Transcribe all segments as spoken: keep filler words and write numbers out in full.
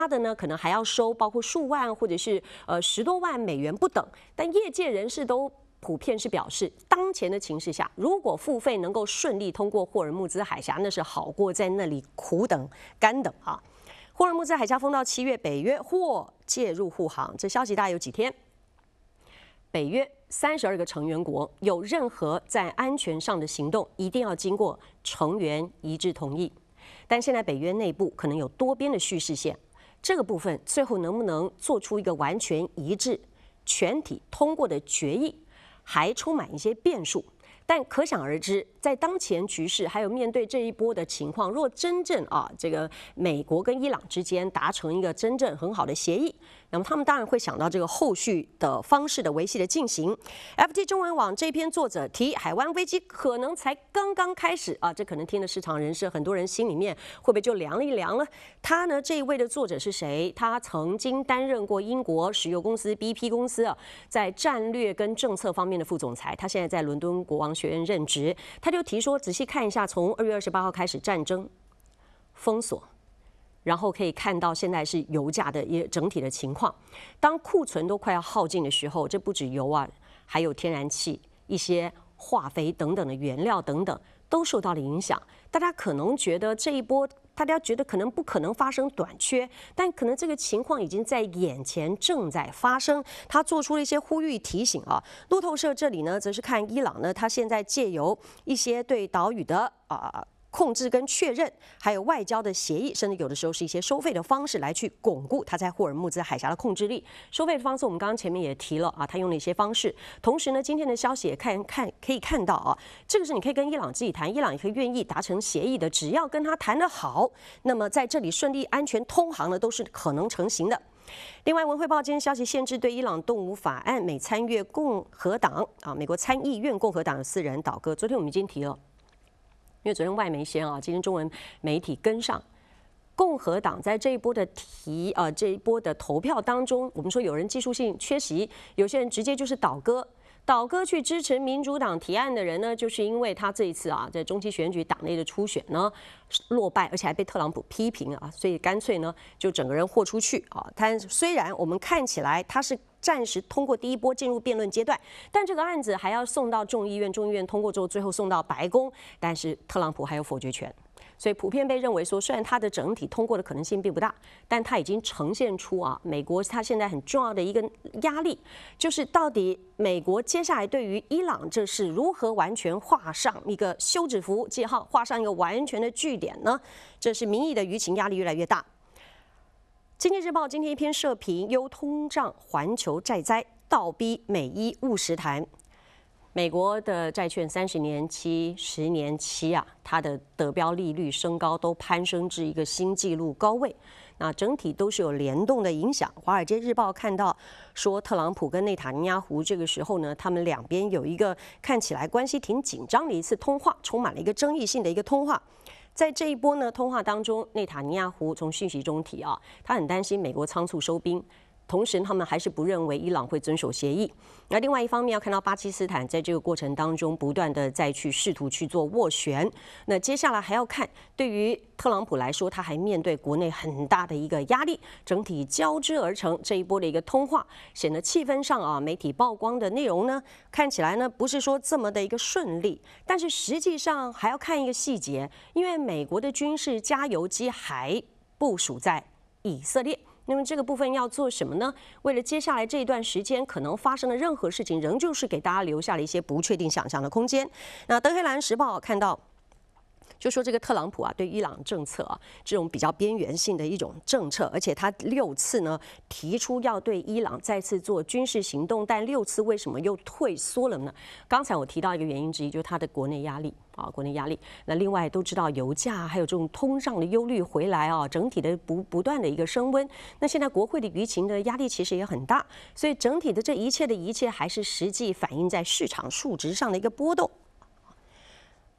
他的呢，可能还要收包括数万或者是呃十多万美元不等，但业界人士都普遍是表示，当前的情势下，如果付费能够顺利通过霍尔木兹海峡，那是好过在那里苦等干等啊。霍尔木兹海峡封到七月，北约或介入护航，这消息大概有几天？北约三十二个成员国有任何在安全上的行动，一定要经过成员一致同意。但现在北约内部可能有多边的叙事线，这个部分最后能不能做出一个完全一致、全体通过的决议，还充满一些变数。但可想而知，在当前局势还有面对这一波的情况，若真正啊这个美国跟伊朗之间达成一个真正很好的协议，那么他们当然会想到这个后续的方式的维系的进行。F T 中文网这篇作者提，海湾危机可能才刚刚开始啊，这可能听了市场人士很多人心里面会不会就凉一凉了？他呢这一位的作者是谁？他曾经担任过英国石油公司 B P 公司啊，在战略跟政策方面的副总裁，他现在在伦敦国王学院任职。他就提说，仔细看一下，从二月二十八号开始战争封锁。然后可以看到现在是油价的一整体的情况。当库存都快要耗尽的时候，这不止油啊，还有天然气、一些化肥等等的原料等等都受到了影响。大家可能觉得这一波，大家觉得可能不可能发生短缺，但可能这个情况已经在眼前正在发生。他做出了一些呼吁提醒啊。路透社这里呢，则是看伊朗呢，他现在借由一些对岛屿的啊。呃控制跟确认，还有外交的协议，甚至有的时候是一些收费的方式来去巩固它在霍尔木兹海峡的控制力。收费的方式，我们刚刚前面也提了啊，他用了一些方式。同时呢，今天的消息也看看可以看到啊，这个是你可以跟伊朗自己谈，伊朗也可以愿意达成协议的，只要跟他谈得好，那么在这里顺利安全通航呢，都是可能成型的。另外，文汇报今天消息限制对伊朗动武法案，美参院共和党啊，美国参议院共和党有四人倒戈。昨天我们已经提了。因为昨天外媒先啊，今天中文媒体跟上，共和党在这一波的提呃这一波的投票当中，我们说有人技术性缺席，有些人直接就是倒戈，倒戈去支持民主党提案的人呢，就是因为他这一次啊在中期选举党内的初选呢落败，而且还被特朗普批评啊，所以干脆呢就整个人豁出去啊。他虽然我们看起来他是。暂时通过第一波进入辩论阶段，但这个案子还要送到众议院，众议院通过之后，最后送到白宫，但是特朗普还有否决权，所以普遍被认为说，虽然它的整体通过的可能性并不大，但它已经呈现出啊，美国它现在很重要的一个压力，就是到底美国接下来对于伊朗这是如何完全画上一个休止符记号，画上一个完全的句点呢？这是民意的舆情压力越来越大。经济日报今天一篇社评，忧通胀、环球债灾，倒逼美伊务实谈。美国的债券三十年期、十年期啊，它的得标利率升高都攀升至一个新纪录高位。那整体都是有联动的影响。华尔街日报看到说，特朗普跟内塔尼亚胡这个时候呢，他们两边有一个看起来关系挺紧张的一次通话，充满了一个争议性的一个通话。在这一波呢通话当中，内塔尼亚胡从讯息中提啊，他很担心美国仓促收兵，同时他们还是不认为伊朗会遵守协议。那另外一方面要看到巴基斯坦在这个过程当中不断的再去试图去做斡旋。那接下来还要看，对于特朗普来说，他还面对国内很大的一个压力，整体交织而成这一波的一个通话，显得气氛上啊，媒体曝光的内容呢，看起来呢不是说这么的一个顺利，但是实际上还要看一个细节，因为美国的军事加油机还部署在以色列。那么这个部分要做什么呢？为了接下来这一段时间可能发生的任何事情，仍旧是给大家留下了一些不确定想象的空间。那德黑兰时报看到，就说这个特朗普啊，对伊朗政策啊，这种比较边缘性的一种政策，而且他六次呢提出要对伊朗再次做军事行动，但六次为什么又退缩了呢？刚才我提到一个原因之一，就是他的国内压力。啊，国内压力。那另外都知道油价还有这种通胀的忧虑回来啊，整体的不不断的一个升温。那现在国会的舆情的压力其实也很大，所以整体的这一切的一切还是实际反映在市场数值上的一个波动。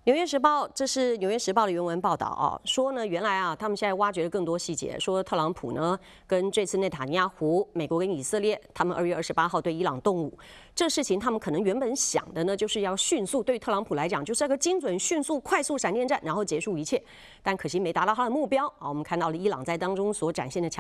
纽约时报，这是纽约时报的原文报道啊，说呢，原来啊，他们现在挖掘了更多细节，说特朗普呢跟这次内塔尼亚胡、美国跟以色列，他们二月二十八号对伊朗动武，这事情他们可能原本想的呢，就是要迅速，对特朗普来讲，就是要个精准、迅速、快速闪电战，然后结束一切，但可惜没达到他的目标啊。我们看到了伊朗在当中所展现的强。